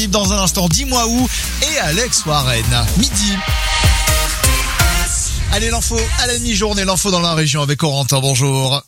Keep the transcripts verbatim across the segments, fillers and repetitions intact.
arrive dans un instant. Dis-moi où et Alex Warren. Midi. Allez, l'info à la mi-journée, l'info dans la région avec Corentin. Bonjour.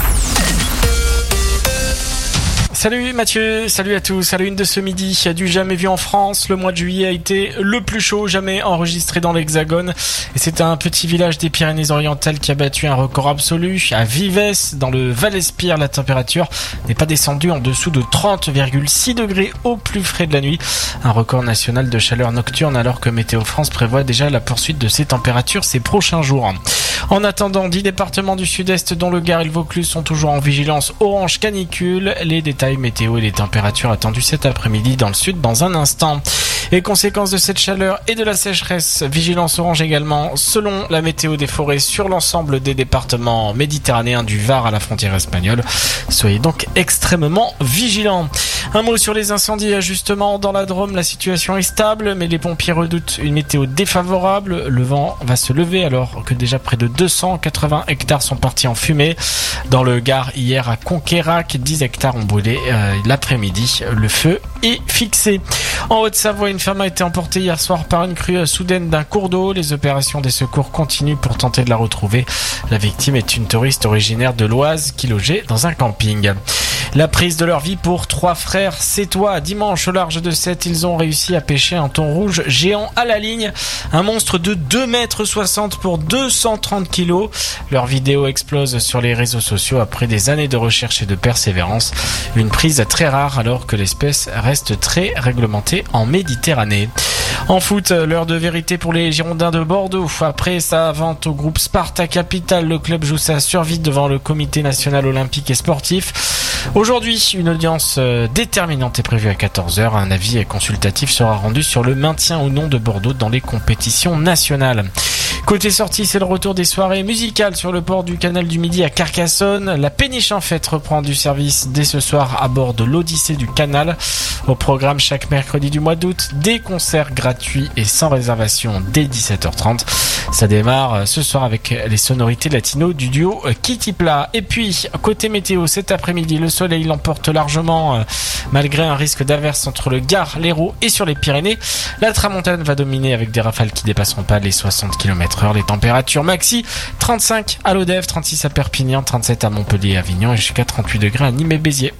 Salut Mathieu, salut à tous. À la une de ce midi, du jamais vu en France. Le mois de juillet a été le plus chaud jamais enregistré dans l'Hexagone. Et c'est un petit village des Pyrénées-Orientales qui a battu un record absolu. À Vives, dans le Val-Espire, la température n'est pas descendue en dessous de trente virgule six degrés au plus frais de la nuit. Un record national de chaleur nocturne alors que Météo France prévoit déjà la poursuite de ces températures ces prochains jours. En attendant, dix départements du sud-est dont le Gard et le Vaucluse sont toujours en vigilance orange canicule. Les détails météo et les températures attendues cet après-midi dans le sud dans un instant. Et conséquence de cette chaleur et de la sécheresse, vigilance orange également selon la météo des forêts sur l'ensemble des départements méditerranéens du Var à la frontière espagnole. Soyez donc extrêmement vigilants. Un mot sur les incendies justement dans la Drôme, la situation est stable mais les pompiers redoutent une météo défavorable. Le vent va se lever alors que déjà près de deux cent quatre-vingts hectares sont partis en fumée. Dans le Gard, hier à Conquérac, dix hectares ont brûlé euh, l'après-midi. Le feu est fixé. En Haute-Savoie, une femme a été emportée hier soir par une crue soudaine d'un cours d'eau. Les opérations des secours continuent pour tenter de la retrouver. La victime est une touriste originaire de l'Oise qui logeait dans un camping. La prise de leur vie pour trois frères sétois. Dimanche, au large de Sète, ils ont réussi à pêcher un thon rouge géant à la ligne. Un monstre de deux mètres soixante pour deux cent trente kilos. Leur vidéo explose sur les réseaux sociaux après des années de recherche et de persévérance. Une prise très rare alors que l'espèce reste très réglementée en Méditerranée. En foot, l'heure de vérité pour les Girondins de Bordeaux. Après sa vente au groupe Sparta Capital, le club joue sa survie devant le Comité national olympique et sportif. Aujourd'hui, une audience déterminante est prévue à quatorze heures. Un avis consultatif sera rendu sur le maintien ou non de Bordeaux dans les compétitions nationales. Côté sortie, c'est le retour des soirées musicales sur le port du canal du Midi à Carcassonne. La péniche en fête reprend du service dès ce soir à bord de l'Odyssée du Canal. Au programme chaque mercredi du mois d'août, des concerts gratuits et sans réservation dès dix-sept heures trente. Ça démarre ce soir avec les sonorités latino du duo Kitty Pla. Et puis, côté météo, cet après-midi, le soleil l'emporte largement malgré un risque d'averse entre le Gard, l'Hérault et sur les Pyrénées. La tramontane va dominer avec des rafales qui dépasseront pas les soixante kilomètres heure. Les températures maxi, trente-cinq à Lodève, trente-six à Perpignan, trente-sept à Montpellier et Avignon et jusqu'à trente-huit degrés à Nîmes et Béziers.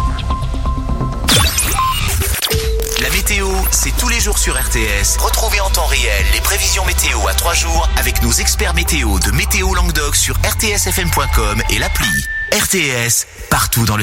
La météo, c'est tous les jours sur R T S. Retrouvez en temps réel les prévisions météo à trois jours avec nos experts météo de Météo Languedoc sur r t s f m point com et l'appli. R T S, partout dans le